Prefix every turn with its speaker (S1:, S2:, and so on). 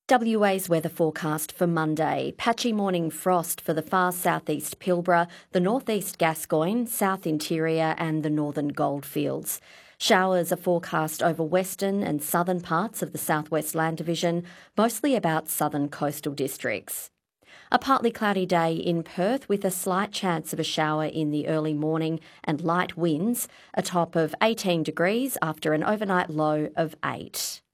S1: WA's weather forecast for Monday. Patchy morning frost for the far southeast Pilbara, the northeast Gascoyne, south interior and the northern goldfields. Showers are forecast over western and southern parts of the southwest land division, mostly about southern coastal districts. A partly cloudy day in Perth with a slight chance of a shower in the early morning and light winds, a top of 18 degrees after an overnight low of 8.